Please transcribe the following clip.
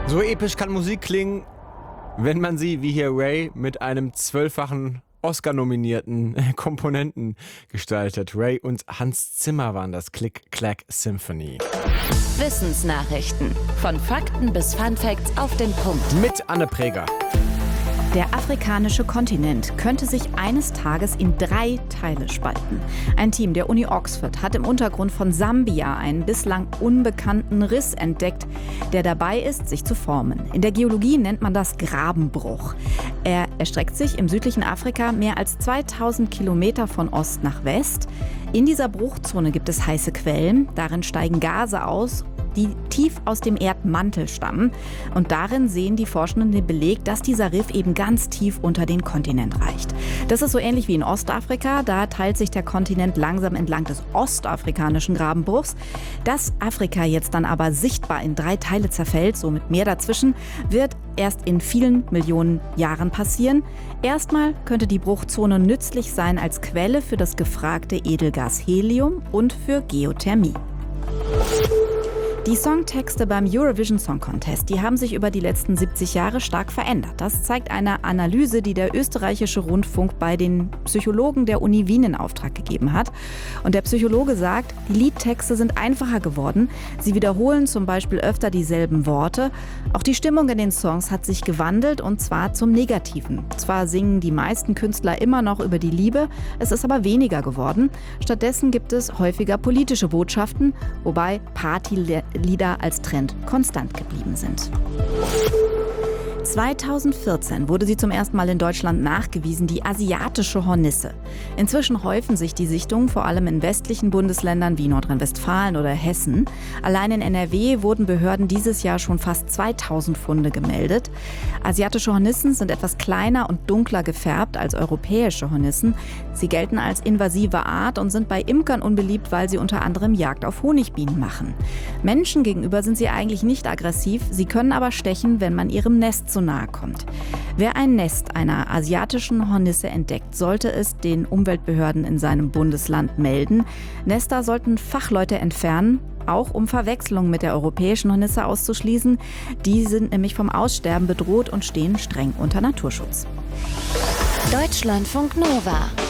So episch kann Musik klingen, wenn man sie, wie hier Ray, mit einem 12-fachen Oscar-nominierten Komponenten gestaltet. Ray und Hans Zimmer waren das Click-Clack Symphony. Wissensnachrichten. Von Fakten bis Funfacts auf den Punkt. Mit Anne Preger. Der afrikanische Kontinent könnte sich eines Tages in 3 Teile spalten. Ein Team der Uni Oxford hat im Untergrund von Sambia einen bislang unbekannten Riss entdeckt, der dabei ist, sich zu formen. In der Geologie nennt man das Grabenbruch. Er erstreckt sich im südlichen Afrika mehr als 2000 Kilometer von Ost nach West. In dieser Bruchzone gibt es heiße Quellen. Darin steigen Gase aus, die tief aus dem Erdmantel stammen. Und darin sehen die Forschenden den Beleg, dass dieser Riff eben ganz tief unter den Kontinent reicht. Das ist so ähnlich wie in Ostafrika. Da teilt sich der Kontinent langsam entlang des ostafrikanischen Grabenbruchs. Dass Afrika jetzt dann aber sichtbar in 3 Teile zerfällt, so mit mehr dazwischen, wird erst in vielen Millionen Jahren passieren. Erstmal könnte die Bruchzone nützlich sein als Quelle für das gefragte Edelgas Helium und für Geothermie. Die Songtexte beim Eurovision Song Contest, die haben sich über die letzten 70 Jahre stark verändert. Das zeigt eine Analyse, die der österreichische Rundfunk bei den Psychologen der Uni Wien in Auftrag gegeben hat. Und der Psychologe sagt, die Liedtexte sind einfacher geworden. Sie wiederholen zum Beispiel öfter dieselben Worte. Auch die Stimmung in den Songs hat sich gewandelt, und zwar zum Negativen. Zwar singen die meisten Künstler immer noch über die Liebe, es ist aber weniger geworden. Stattdessen gibt es häufiger politische Botschaften, wobei Partylieder als Trend konstant geblieben sind. 2014 wurde sie zum ersten Mal in Deutschland nachgewiesen, die asiatische Hornisse. Inzwischen häufen sich die Sichtungen vor allem in westlichen Bundesländern wie Nordrhein-Westfalen oder Hessen. Allein in NRW wurden Behörden dieses Jahr schon fast 2000 Funde gemeldet. Asiatische Hornissen sind etwas kleiner und dunkler gefärbt als europäische Hornissen. Sie gelten als invasive Art und sind bei Imkern unbeliebt, weil sie unter anderem Jagd auf Honigbienen machen. Menschen gegenüber sind sie eigentlich nicht aggressiv, sie können aber stechen, wenn man ihrem Nest zu nahe kommt. Wer ein Nest einer asiatischen Hornisse entdeckt, sollte es den Umweltbehörden in seinem Bundesland melden. Nester sollten Fachleute entfernen, auch um Verwechslung mit der europäischen Hornisse auszuschließen. Die sind nämlich vom Aussterben bedroht und stehen streng unter Naturschutz. Deutschlandfunk Nova